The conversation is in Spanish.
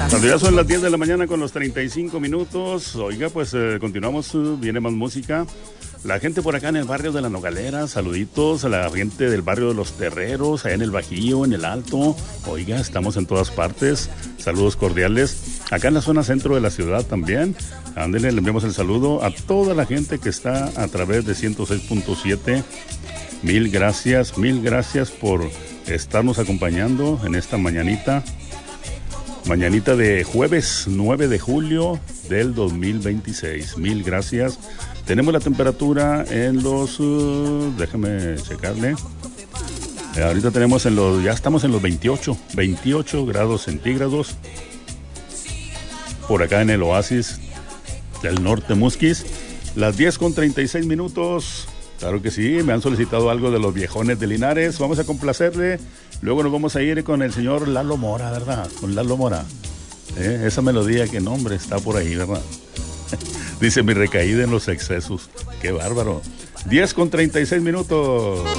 Cuando ya son las 10 de la mañana con los 35 minutos, oiga, pues continuamos, viene más música. La gente por acá en el barrio de La Nogalera, saluditos a la gente del barrio de Los Terreros, allá en el Bajío, en el Alto. Oiga, estamos en todas partes, saludos cordiales. Acá en la zona centro de la ciudad también, ándele, le enviamos el saludo a toda la gente que está a través de 106.7. Mil gracias por estarnos acompañando en esta mañanita de jueves 9 de julio del 2026. Mil gracias. Tenemos la temperatura en los, déjame checarle. Ahorita tenemos ya estamos en los 28 grados centígrados. Por acá en el oasis del norte Musquis. Las 10:36 minutos. Claro que sí, me han solicitado algo de los viejones de Linares. Vamos a complacerle. Luego nos vamos a ir con el señor Lalo Mora, ¿verdad? Con Lalo Mora. Esa melodía, qué nombre, está por ahí, ¿verdad? Dice, mi recaída en los excesos. Qué bárbaro. 10:36 minutos.